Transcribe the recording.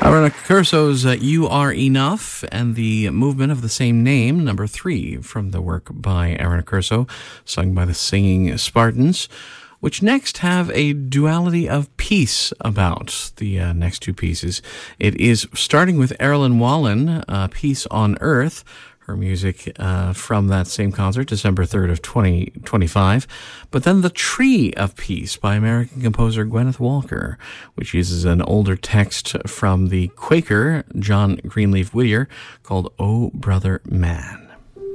Aaron Curso's You Are Enough, and the movement of the same name, number 3, from the work by Aaron Curso, sung by the Singing Spartans, which next have a duality of piece about the next two pieces. It is starting with Erilyn Wallen, Peace on Earth, her music from that same concert, December 3rd of 2025. But then The Tree of Peace by American composer Gwyneth Walker, which uses an older text from the Quaker, John Greenleaf Whittier, called "Oh Brother Man."